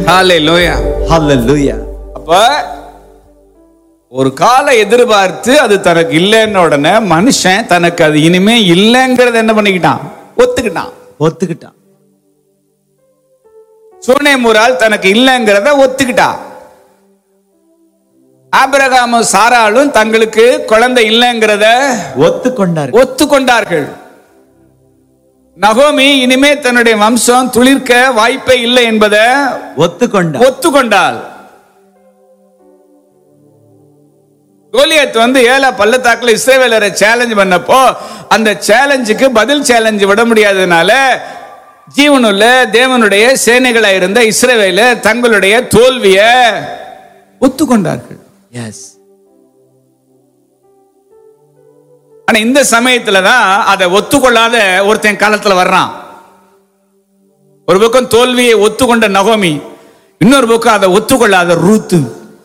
ஹalleluya Hallelujah. அப்ப ஒரு காலை எதிர்பார்த்து அது தனக்கு இல்லைன்னு உடனே மனுஷன் தனக்கு அது இனிமே இல்லைங்கிறத என்ன பண்ணிக்கிட்டான்? ஒத்துக்கிட்டான். சூனேமுரால் தனக்கு இல்லைங்கிறத ஒத்துக்கிட்டா. ஆபிரகாமும் சாராளும் தங்களுக்கு குழந்தை இல்லைங்கிறத ஒத்துக்கொண்டார்கள். நகோமி இனிமே தன்னுடைய வம்சம் துளிர்க்க வாய்ப்பே இல்லை என்பதை ஒத்துக்கொண்டாள். கோலியாத் ஏலா பள்ளத்தாக்குல இஸ்ரவேலரை சேலஞ்ச் பண்ணப்போ அந்த சேலஞ்சுக்கு பதில் சேலஞ்ச் விட முடியாததுனால ஜீவனுள்ள தேவனுடைய சேனைகளா இருந்த இஸ்ரவேலர் தங்களுடைய தோல்வியை ஒத்துக்கொண்டார்கள். ஆனா இந்த சமயத்துலதான் அதை ஒத்துக்கொள்ளாத ஒருத்தன் காலத்துல வர்றான். ஒரு பக்கம் தோல்வியை ஒத்துக்கொண்ட நகோமி, இன்னொரு பக்கம் அதை ஒத்துக்கொள்ளாத ரூத்து.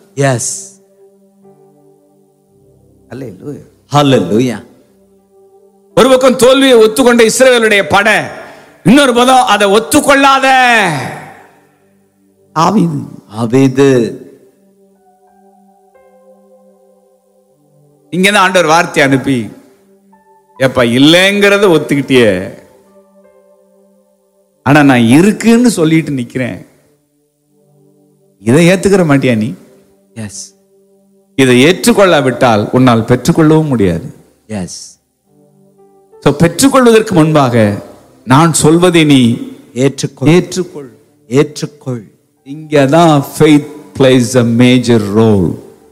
Hallelujah. ஒரு பக்கம் தோல்வியை ஒத்துக்கொண்ட இஸ்ரவேலுடைய படை, இன்னொரு பக்கம் அதை ஒத்துக்கொள்ளாத ஆபீது. இங்கதான் ஆண்டவர் வார்த்தை அனுப்பி, எப்ப இல்லைங்கிறத ஒத்துக்கிட்டிய, ஆனா நான் இருக்குன்னு சொல்லிட்டு நிக்கிறேன், இதை ஏத்துக்கிற மாட்டியா நீ? இதை ஏற்றுக்கொள்ளாவிட்டால் உன்னால் பெற்றுக்கொள்ளவும் முடியாது. பெற்றுக்கொள்வதற்கு முன்பாக நான் சொல்வதை நீ ஏற்றுக்கொள். இங்கதான் faith plays a major role.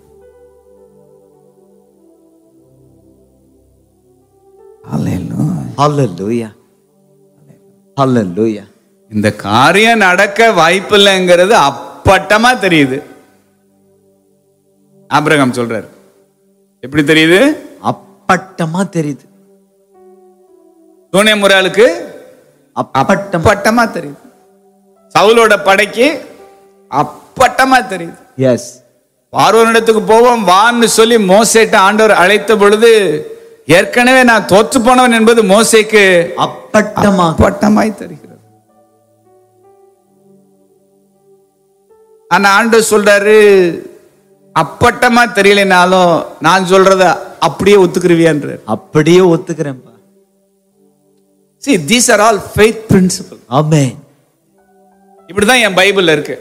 Hallelujah. Hallelujah. இந்த காரியம் நடக்க வாய்ப்பில்லைங்கிறது அப்பட்டமா தெரியுது. ஆபிரகாம் சொல்றாரு, எப்படி தெரியுது? அப்பட்டமா தெரியுது. சூனேமுராலுக்கு அப்பட்டமா தெரியுது. சவுலோட படைக்கு அப்பட்டமா தெரியுது. பார்வோனிடத்துக்கு போவோம் வான்னு சொல்லி மோசேட்ட ஆண்டவர் அழைத்த பொழுது ஏற்கனவே நான் தோற்று போனவன் என்பது மோசேக்கு அப்பட்டமாய் தெரிகிறது. ஆனா ஆண்டவர் சொல்றாரு, அப்பட்டமா தெரியலனாலும் நான் சொல்றத அப்படியே ஒத்துக்குருவியான்ற. அப்படியே ஒத்துக்கிறேன். See, these are all faith principles. Amen. இப்படிதான் என் பைபிள்ல இருக்கு.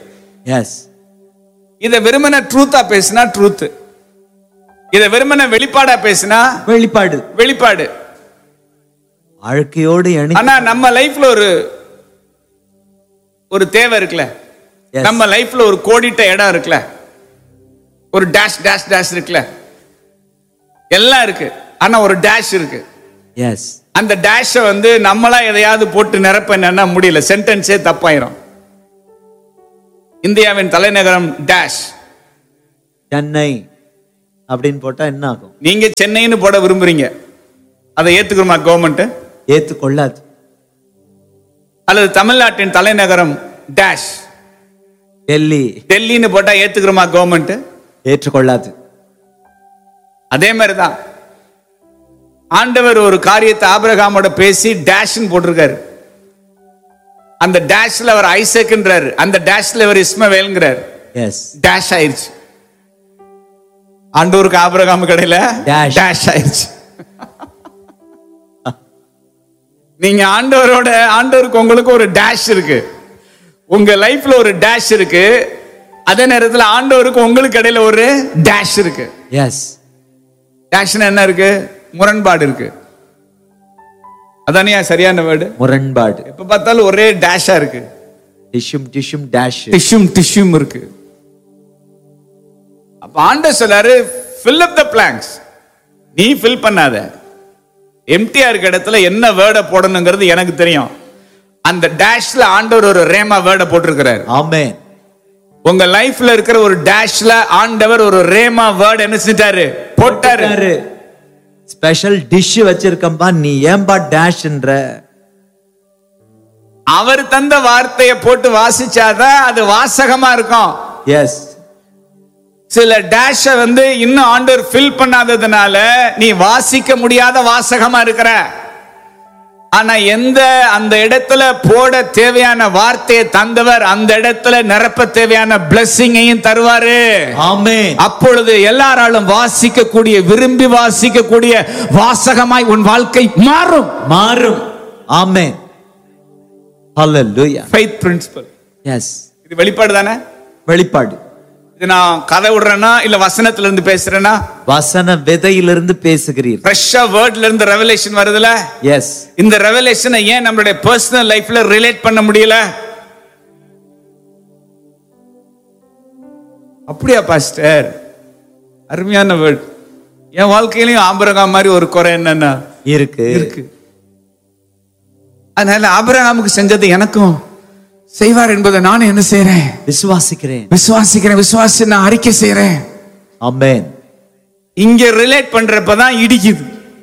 இத வெறுமனே ட்ரூத்தா பேசினா ட்ரூத், இத வெறுமனே வெளிப்பாடா பேசினா வெளிப்பாடு. வாழ்க்கையோடு ஆனா நம்ம லைஃப்ல ஒரு தேவை இருக்குல்ல, நம்ம லைஃப்ல ஒரு கோடிட்ட இடம் இருக்குல்ல, ஒரு டேஷ் டேஷ் டேஷ் இருக்குல்ல, எல்லாம் இருக்கு. ஆனா ஒரு டேஷ் இருக்கு. அந்த டேஷ நம்மளா எதையாவது போட்டு நிரப்ப என்ன முடியல, சென்டென்ஸே தப்பாயிரும். இந்தியாவின் தலைநகரம் டேஷ், சென்னை அப்படின்னு போட்டா என்ன ஆகும்? நீங்க சென்னைன்னு போட விரும்புறீங்க, அதை ஏத்துக்குமா கவர்மெண்ட்? ஏத்துக்கொள்ளாது. அல்லது தமிழ்நாட்டின் தலைநகரம் டேஷ், டெல்லின்னு போட்டா ஏத்துக்குமா கவர்மெண்ட்? ஏற்றுக்கொள்ளாது. அதே மாதிரிதான் ஆண்டவர் ஒரு காரியத்தை ஆபிரகாமோட பேசி டேஷ்ன்னு போட்டிருக்காரு. அந்த டேஷ்ல அவர் ஐசக்ன்றாரு, அந்த டேஷ்ல அவர் இஸ்மவேல்ங்கிறார். டேஷ் ஆயிருச்சு. ஆண்டவருக்கு ஆபிரகாம் கடையில டேஷ் ஆயிருச்சு. நீங்க ஆண்டவருக்கு உங்களுக்கு ஒரு டேஷ் இருக்கு, உங்க லைஃப்ல ஒரு டேஷ் இருக்கு. அதே நேரத்தில் ஆண்டவருக்கு உங்களுக்கு இடையில ஒரு டேஷ் இருக்கு. டேஷ்னா என்ன இருக்கு? முரண்பாடு இருக்கு. அதானே சரியான வேர்டு, முரண்பாடு. எப்ப பார்த்தாலும் ஒரே டேஷா இருக்கு. டிஷ்யூம் இருக்கு. அப்ப ஆண்டவர் சொல்றாரு, fill up the blanks. நீ ஃபில் பண்ணாத. எம்டியா இருக்க இடத்துல என்ன வேர்டை போடணுங்கிறது எனக்கு தெரியும். அந்த டேஷ்ல ஆண்டவர் ஒரு ரேமா வேர்டை போட்டிருக்கிறார். ஆமென். உங்க லைஃப்ல இருக்கிற ஒரு டேஷ்ல ஆண்டவர் ஒரு ரேமா வேர்ட் என்ன செஞ்சாரு? போட்டாரு. ஸ்பெஷல் டிஷ் வச்சிருக்கம்பா, நீ ஏன்பா டேஷ்ன்ற? அவர் தந்த வார்த்தையை போட்டு வாசிச்சாதான் அது வாசகமா இருக்கும். சில டேஷ இன்னும் ஆண்டவர் ஃபில் பண்ணாததுனால நீ வாசிக்க முடியாத வாசகமா இருக்கிற. ஆனா அந்த இடத்துல போட தேவையான வார்த்தையை தந்தவர் அந்த இடத்துல நிரப்ப தேவையான பிளெஸிங்கையும் தருவாரு. ஆமென். அப்பொழுது எல்லாராலும் வாசிக்கக்கூடிய, விரும்பி வாசிக்கக்கூடிய வாசகமாய் உன் வாழ்க்கை மாறும். ஆமென். ஹalleluya. Faith principle. Yes. இது வெளிப்பாடு தானே? வெளிப்பாடு. இது நான் கதை விடுறேனா இல்ல வசனத்துல இருந்து பேசுறேனா? வசன விதையிலிருந்து பேசுகிறீர். ஃப்ரெஷ்ஷா வேர்ட்ல இருந்து ரெவலேஷன் வருதுல? எஸ். இந்த ரெவலேஷனை ஏன் நம்மளுடைய பர்சனல் லைஃப்ல ரிலேட் பண்ண முடியல? அப்படியா பாஸ்டர்? அருமையான வேர்ட். என் வாழ்க்கையிலையும் ஆபிரகாம் மாதிரி ஒரு குறை என்னன்னா இருக்கு. அதனால ஆபிரகாமுக்கு செஞ்சது எனக்கும் செய்வார் என்பதை நான் என்ன செய்றேன்? விசுவாசிக்கிறேன். விசுவாசி நான் அறிக்கை செய்றேன். ஆமென். இங்க ரிலேட் பண்றப்பதான் இடிக்குது.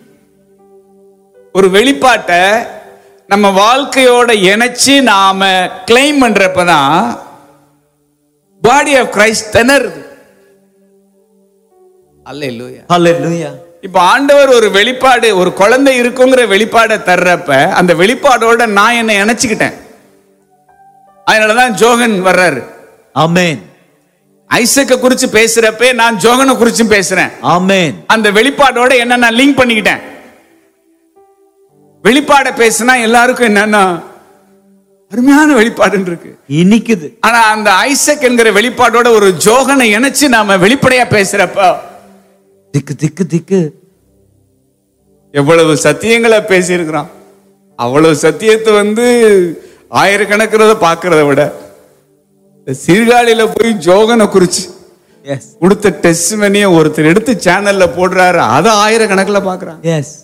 ஒரு வெளிப்பாட்டை நம்ம வாழ்க்கையோட இணைச்சு நாம கிளைம் பண்றப்பதான் பாடி ஆஃப் கிரைஸ்ட் திணறுது. அல்லேலூயா. ஹalleluya. இப்ப ஆண்டவர் ஒரு வெளிப்பாடு, ஒரு குழந்தை இருக்குங்கிற வெளிப்பாடை தர்றப்ப அந்த வெளிப்பாடோட நான் என்ன இணைச்சுக்கிட்டேன். அதனாலதான் ஜோகன் வர்றாரு. ஆமென். ஐசக்க குறிச்சு பேசுறப்ப நான் ஜோகனை குறிச்சும் பேசுறேன். ஆமென். அந்த வெளிப்பாடோட என்ன நான் லிங்க் பண்ணிக்கிட்டேன். வெளிப்பாட பேசினா எல்லாருக்கும் என்னன்னா அருமையான வெளிப்பாடு இருக்கு, இனிக்குது. ஆனா அந்த ஐசக் என்கிற வெளிப்பாடோட ஒரு ஜோகனை இணைச்சு நாம வெளிப்படையா பேசுறப்ப திக்கு எவ்வளவு சத்தியங்களை பேசி இருக்கிறான். அவ்வளவு சத்தியத்தை ஆயிரக்கணக்கிறத பாக்குறத விட சீர்காழியில போய் ஜோகனை குறிச்சு கொடுத்த டெஸ்டிமனியை ஒருத்தர் எடுத்து சேனல்ல போடுறாரு, அதை ஆயிரக்கணக்கில் பாக்குறாங்க.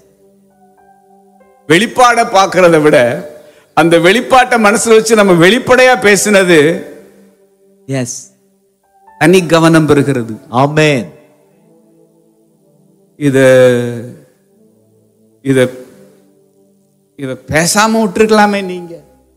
வெளிப்பாட பாக்குறத விட அந்த வெளிப்பாட்டை மனசுல வச்சு நம்ம வெளிப்படையா பேசினது தனி கவனம் பெறுகிறது. ஆமென். இத பேசாம விட்டுருக்கலாமே. நீங்க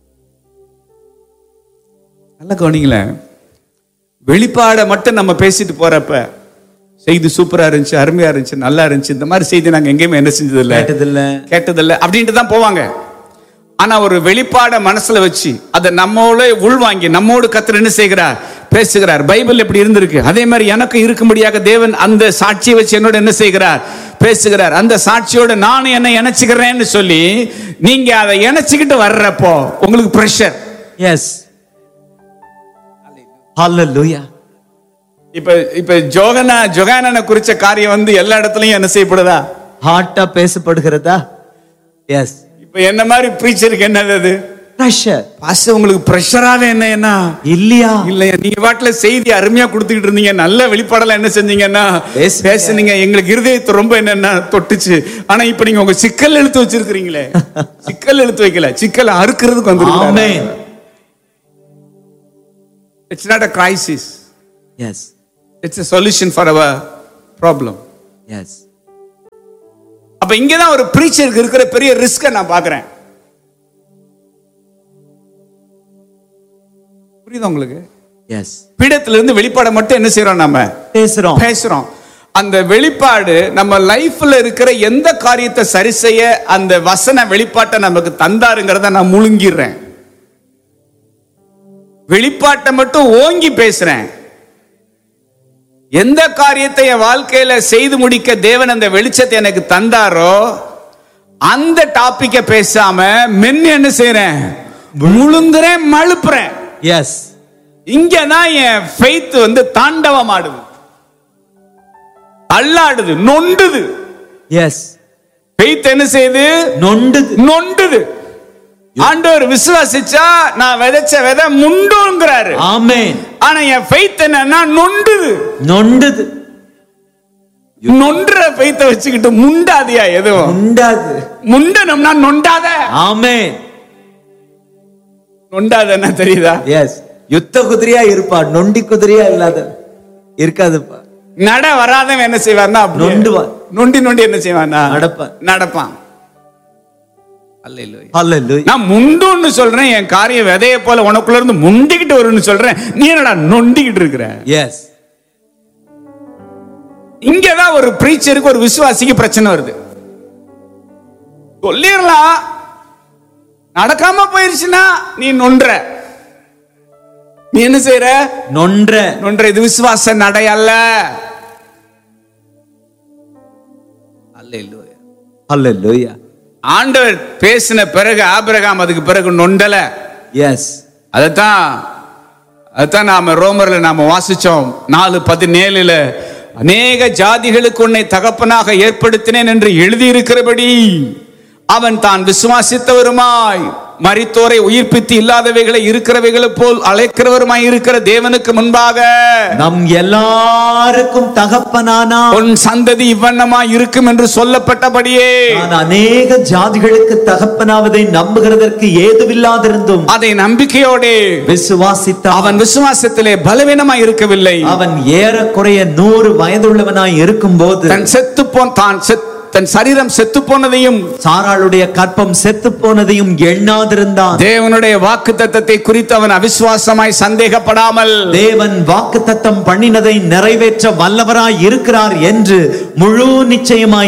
நல்ல கவனிங்களேன். வெளிப்பாட மட்டும் நம்ம பேசிட்டு போறப்ப செய்தி சூப்பரா இருந்துச்சு, அருமையா இருந்துச்சு, நல்லா இருந்துச்சு, இந்த மாதிரி செய்தி நாங்க எங்கேயுமே என்ன செஞ்சதில்லை, கேட்டதில்லை அப்படின்ட்டு தான் போவாங்க. ஆனா ஒரு வெளிப்பாட மனசுல வச்சு அதை நம்மோட உள்வாங்கி நம்மோடு கர்த்தர் என்ன செய்கிறார்? பேசுகிறார். பைபிள் எப்படி இருந்திருக்கு அதே மாதிரி எனக்கு இருக்கும்படியாக தேவன் அந்த சாட்சியை வச்சு என்னோட என்ன செய்கிறார்? பேசுகிறார். அந்த சாட்சியோட நானும் என்ன இணைச்சுக்கிறேன்னு சொல்லி நீங்க அதை இணைச்சுக்கிட்டு வர்றப்போ உங்களுக்கு பிரஷர். எஸ். ஹalleluya. இப்ப ஜோகானனை குறிச்ச காரியம் எல்லா இடத்துலயும் என்ன செய்யப்படுதா? ஹார்ட்டா பேசப்படுகிறதா? எஸ். இப்ப என்ன மாதிரி பிரீச்சருக்கு என்னது? பிரஷர். பாஸ்டர் உங்களுக்கு பிரஷராவே என்ன இல்லையா? நீங்க வாட்ல செய்தி அருமையா கொடுத்துக்கிட்டு இருந்தீங்க, நல்ல வெளிப்பாடெல்லாம் என்ன செஞ்சீங்கன்னா பேசுனீங்க, எங்களுக்கு இருதயத்தை ரொம்ப என்னன்னா தொட்டுச்சு. ஆனா இப்ப நீங்க உங்க சிக்கல் எழுத்து வச்சிருக்கீங்களே, சிக்கல் எழுத்து வைக்கல, சிக்கல் அறுக்கிறதுக்கு வந்துருக்கீங்க. ஆமென். It's not a crisis. Yes. It's a solution for our problem. Yes. அப்ப இங்கதான் ஒரு பிரீச்சருக்கு இருக்கிற பெரிய ரிஸ்க நான் பாக்குறேன். புரியுதா உங்களுக்கு? எஸ். பீடத்துல இருந்து வெளிப்பாட மட்டும் என்ன செய்யறோம்? நாம பேசுறோம். அந்த வெளிப்பாடு நம்ம லைஃப்ல இருக்கிற எந்த காரியத்தை சரி செய்ய அந்த வசன வெளிப்பாட்டை நமக்கு தந்தாருங்கிறத நான் முழுங்கிடுறேன். வெளிப்பாட்டை மட்டும் ஓங்கி பேசுறேன். எந்த காரியத்தை என் வாழ்க்கையில செய்து முடிக்க தேவன் அந்த வெளிச்சத்தை எனக்கு தந்தாரோ அந்த டாபிக்க பேசாம மென்னு என்ன செய்றேன்? முழுங்குறேன், மழுப்புறேன். எஸ். இங்கதான் என் ஃபெய்த் தாண்டவம் ஆடுது, அல்லாடுது, நொண்டுது. எஸ். ஃபெய்த் என்ன செய்யுது? நொண்டுது. ஆண்டவர் விசுவாசிச்சா நான் விதைச்ச விதை முண்டுங்கிறாரு. ஆமென். ஆனா என் ஃபெய்த் என்னன்னா நொண்டுது. நொன்ற ஃபெய்த் வச்சுக்கிட்டு முண்டாதியா? எதுவும் முண்டாது. முண்டனம்னா நொண்டாத. ஆமென். நொண்டாதன்னா தெரியுதா? எஸ். யுத்த குதிரையா இருப்பா, நொண்டி குதிரையா இல்லாத இருக்காதுப்பா. நட வராதவன் என்ன செய்வார்னா நொண்டுவான். நொண்டி என்ன செய்வானா? நடப்பான். நான் முண்டுன்னு சொல்றேன், என் காரியம் விதைய போல உனக்குள்ள இருந்து முண்டிக்கிட்டு வரும்னு சொல்றேன், நீ என்னடா நொண்டிக்கிட்டு இருக்கிற? எஸ். இங்கதான் ஒரு பிரீச்சருக்கு, ஒரு விசுவாசிக்கு பிரச்சனை வருது. சொல்லிடலாம், நடக்காம போயிருச்சுன்னா நீ நொன்ற. நீ என்ன செய்யற? நொன்ற. இது விசுவாச நடை அல்ல. அல்லேலூயா, அல்லேலூயா. ஆண்டவர் பேசின பிறகு ஆபிரகாம் அதுக்கு பிறகு நொண்டல. எஸ், அதான் நாம ரோமர்ல நாம வாசிச்சோம் 4:17 அநேக ஜாதிகளுக்கு உன்னை தகப்பனாக ஏற்படுத்தினேன் என்று எழுதியிருக்கிறபடி அவன் தான் விசுவாசித்தவருமாய் மரித்தோரை உயிர்ப்பித்து இல்லாதவைகளை இருக்கிறவைகளை போல் அழைக்கிறவருமாய் இருக்கிற தேவனுக்கு முன்பாக நம் எல்லாருக்கும் தகப்பனானா உன் சந்ததி இவ்வண்ணமாய் இருக்கும் என்று சொல்லப்பட்டபடியே நான் அநேக ஜாதிகளுக்கு தகப்பனாவதை நம்புகிறதற்கு ஏதுவில்லாதிருந்தும் அதை நம்பிக்கையோடு விசுவாசித்தான். அவன் விசுவாசத்திலே பலவீனமாய் இருக்கவில்லை. அவன் ஏறக்குறைய 100 வயதுள்ளவனாய் இருக்கும் போது தன் சரீரம் செத்து போனதையும் சாராளுடைய கற்பம் செத்து போனதையும் எண்ணாதிருந்தான். தேவனுடைய வாக்குத்தத்தத்தை குறித்து அவன் அவிசுவாசமாய் சந்தேகப்படாமல் தேவன் வாக்குத்தத்தம் பண்ணினதை நிறைவேற்ற வல்லவராய் இருக்கிறார் என்று முழு நிச்சயமாய்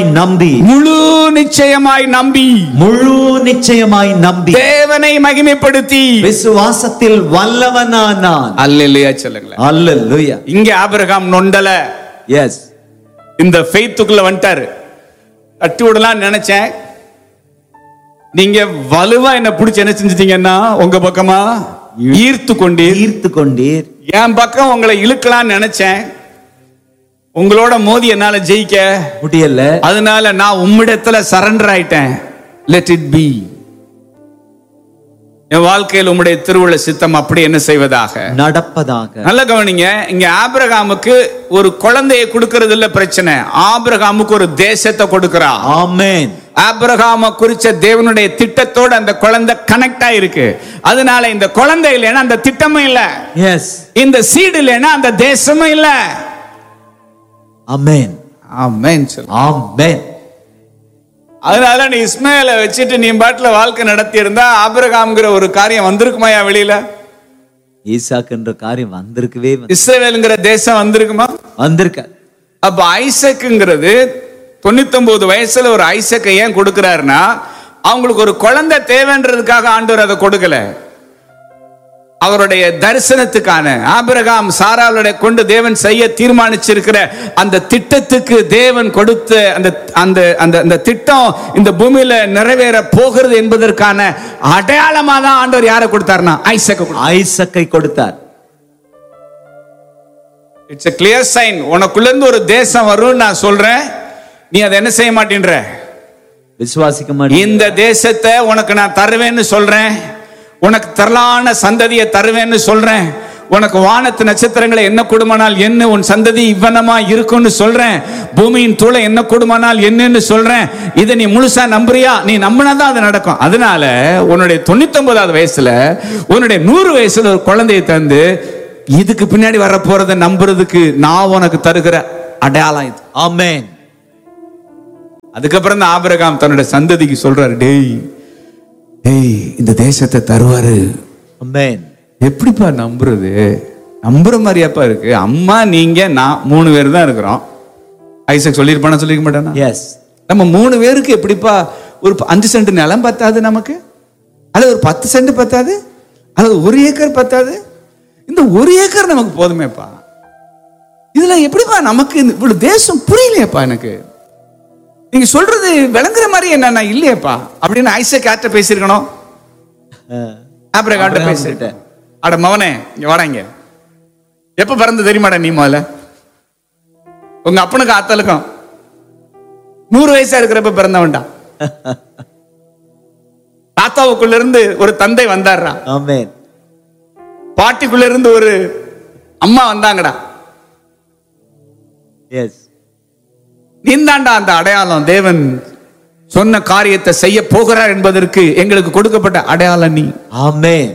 நம்பி தேவனை மகிமைப்படுத்தி விசுவாசத்தில் வல்லவனானான். அல்லேலூயா சொல்லுங்களேன். அல்லேலூயா. இங்கே ஆபிரகாம் நொண்டல. எஸ், இந்த ஃபெய்த்துக்குள்ள வந்துட்டாரு. தட்டி விடலாம் நினைச்சேன். நீங்க வலுவா என்ன பிடிச்சு என்ன செஞ்சிட்டீங்கன்னா உங்க பக்கமா ஈர்த்து கொண்டீர். என் பக்கம் உங்களை இழுக்கலாம் நினைச்சேன். உங்களோட மோதி என்னால ஜெயிக்க முடியல. அதனால நான் உம்மிடத்துல சரண்டர் ஆயிட்டேன். Let it be. என் வாழ்க்கையில் உம்முடைய திருவுள்ள சித்தம் அப்படி என்ன செய்வதாக நடப்பதாக. நல்ல கவனிங்க. இங்க ஆபிரகாமுக்கு ஒரு குழந்தையை கொடுக்கிறது இல்ல பிரச்சனை. ஆபிரகாமுக்கு ஒரு தேசத்தை கொடுக்கிறான். ஆமென். ஆபிரகாம குறிச்ச தேவனுடைய திட்டத்தோட அந்த குழந்தை கனெக்ட் ஆயிருக்கு. அதனால இந்த குழந்தை இல்லைன்னா அந்த திட்டமும் இல்ல. எஸ், இந்த சீடு இல்லைன்னா அந்த தேசமும் இல்ல. ஆமென், ஆமென், ஆமென். அதனால நீ இஸ்மாயிலை வச்சுட்டு நீ பாட்டுல வாழ்க்கை நடத்தி இருந்தா ஆபிரகாம்ங்கிற ஒரு காரியம் வந்திருக்குமாயா வெளியில? ஈசாக்குன்ற காரியம் வந்திருக்கவே இஸ்ரவேல்ங்கிற தேசம் வந்திருக்குமா? வந்திருக்க. அப்ப ஐசக்குங்கிறது 99 வயசுல ஒரு ஐசக்கை ஏன் கொடுக்கிறாருன்னா அவங்களுக்கு ஒரு குழந்தை தேவைன்றதுக்காக ஆண்டவர் அதை கொடுக்கல. அவருடைய தரிசனத்துக்கான ஆபிரகாம் சாராளுடைய கொண்டு தேவன் செய்ய தீர்மானிச்சிருக்கிற அந்த திட்டத்துக்கு தேவன் கொடுத்த அந்த திட்டம் இந்த பூமியில நிறைவேற போகிறது என்பதற்கான அடையாளமா தான் ஆண்டவர் யாரை கொடுத்தார்னா ஐசக்கை கொடுத்தார். It's a clear sign. உனக்குள்ள இருந்து ஒரு தேசம் வரும் நான் சொல்றேன். நீ அதை என்ன செய்ய மாட்டேன்ற? விசுவாசிக்க மாட்டேன். இந்த தேசத்தை உனக்கு நான் தருவேன்னு சொல்றேன். உனக்கு திரளான சந்ததியை தருவேன்னு சொல்றேன். உனக்கு வானத்து நட்சத்திரங்களை என்ன கொடுமானால் என்ன, உன் சந்ததி இவ்வனமா இருக்கும்னு சொல்றேன். பூமியின் தூளை என்ன கொடுமானால் என்னன்னு சொல்றேன். இதை நீ முழுசா நம்புறியா? நீ நம்பினாதான் அது நடக்கும். அதனால உன்னுடைய 99வது வயசுல உன்னுடைய 100 வயசுல ஒரு குழந்தையை தந்து இதுக்கு பின்னாடி வர போறதை நம்புறதுக்கு நான் உனக்கு தருகிற அடையாளம் இது. ஆமென். அதுக்கப்புறம் தான் ஆபிரகாம் தன்னுடைய சந்ததிக்கு சொல்றாரு, டேய் இந்த தேசத்தை தருவாரு. ஆமென். எப்படிப்பா நம்புறது? நம்புற மாதிரியாப்பா இருக்கு. அம்மா நீங்க நான் 3 பேர் தான் இருக்கிறோம். ஐசக் சொல்லியிருப்பானா? சொல்லிக்க மாட்டானா? எஸ். நம்ம 3 பேருக்கு எப்படிப்பா ஒரு 5 சென்ட் நிலம் பத்தாது நமக்கு? அல்லது ஒரு 10 சென்ட் பத்தாது? அல்லது 1 ஏக்கர் பத்தாது? இந்த 1 ஏக்கர் நமக்கு போதுமேப்பா. இதுல எப்படிப்பா நமக்கு இவ்வளவு தேசம் புரியலையப்பா எனக்கு. நீங்க சொல்றது விளங்குற மாதிரி என்ன இல்லையப்பா அப்படின்னு ஐசக் ஆட்ட பேசிருக்கணும். ஆபிரகாம்ட்ட பேசிட்டேன். அட மவனே இங்க வாடாங்க. எப்ப பிறந்த தெரியுமாடா நீ? முதல்ல உங்க அப்பனுக்கு ஆத்தலுக்கும் 100 வயசா இருக்கிறப்ப பிறந்தவன்டா. தாத்தாவுக்குள்ள இருந்து ஒரு தந்தை வந்தாரா. ஆமென். பாட்டிக்குள்ள இருந்து ஒரு அம்மா வந்தாங்கடா. எஸ். நீந்தாண்டா அந்த அடையாளம். தேவன் சொன்ன காரியத்தை செய்ய போகிறார் என்பதற்கு எங்களுக்கு கொடுக்கப்பட்ட அடையாளம் நீ. ஆமென்.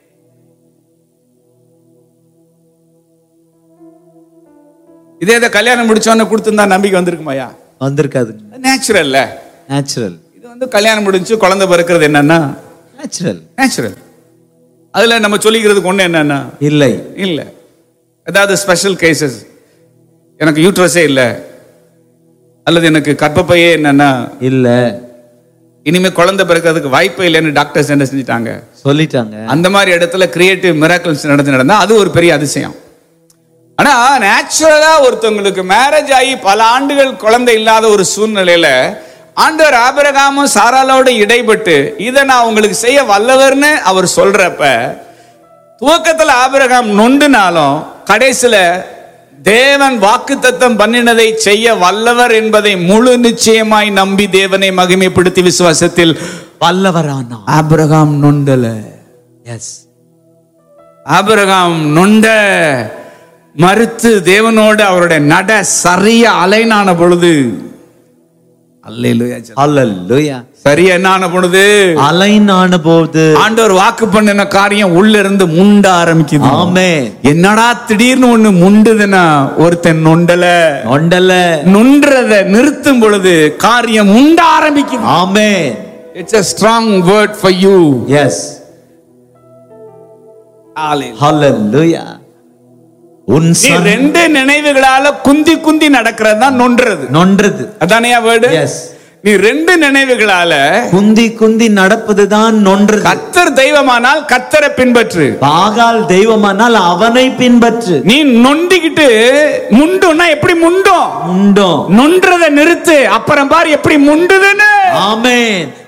இதே கல்யாணம் முடிச்சோன்னு கொடுத்திருந்தா நம்பிக்கை வந்திருக்குமாயா? வந்திருக்காது. நேச்சுரல். இது கல்யாணம் முடிஞ்சு குழந்தை பிறக்கிறது என்னன்னா நேச்சுரல். அதுல நம்ம சொல்லிக்கிறதுக்கு ஒண்ணு என்னன்னா இல்ல ஏதாவது ஸ்பெஷல் கேசஸ், எனக்கு யூட்ரஸே இல்ல அல்லது எனக்கு கர்ப்பப்பையே என்னன்னா இல்ல இனிமே குழந்தை பிறக்கிறதுக்கு வாய்ப்பே இல்லைன்னு டாக்டர்ஸ் என்ன செஞ்சுட்டாங்க, சொல்லிட்டாங்க. அந்த மாதிரி இடத்துல கிரியேட்டிவ் மிராக்கிள்ஸ் நடந்தா அது ஒரு பெரிய அதிசயம். ஆனா நேச்சுரலா ஒருத்தவங்களுக்கு மேரேஜ் ஆகி பல ஆண்டுகள் குழந்தை இல்லாத ஒரு சூழ்நிலையில ஆண்டவர் ஆபிரகாமும் சாராளோட இடைப்பட்டு இதை நான் உங்களுக்கு செய்ய வல்லவர்னு அவர் சொல்றப்ப, துவக்கத்துல ஆபிரகாம் நொண்டுனாலும் கடைசியில தேவன் வாக்குத்தத்தம் பண்ணினதை செய்ய வல்லவர் என்பதை முழு நிச்சயமாய் நம்பி தேவனை மகிமைப்படுத்தி விசுவாசத்தில் வல்லவரானார். ஆபிரகாம் நொண்டல. எஸ், ஆபிரகாம் நொண்ட மறுத்து தேவனோடு அவருடைய நட சரியா அலைனான பொழுது, அல்லேலூயா, ஹல்லேலூயா, சரியா என்னான பொழுது, அலைனான போது ஆண்டவர் வாக்கு பண்ணின காரியம் உள்ள இருந்து முண்ட ஆரம்பிக்குது. ஆமென். என்னடா திடீர்னு ஒண்ணு முண்டுதுன்னா ஒருத்தன் நொண்டல, நொன்றத நிறுத்தும் பொழுது காரியம் முண்ட ஆரம்பிக்குது. ஆமென். It's a strong word for you. S, ஹல்லேலூயா. நீ ரெண்டு நினைவுகளால குந்தி குந்தி நடக்கிறது தான் நொன்றது. அதானே வேர்டு? எஸ். நீ ரெண்டு நினைவுகளால குந்தி குந்தி நடப்பதுதான் நொன்றது. கர்த்தர் தெய்வமானால் கர்த்தரை பின்பற்று, பாகால் தெய்வமானால் அவனை பின்பற்று. நீ நொண்டிக்கிட்டு முண்டுன்னா எப்படி முண்டும், முண்டும் நொன்றதை நிறுத்து, அப்புறம் பாரு எப்படி முண்டுதுன்னு. ஆமென்.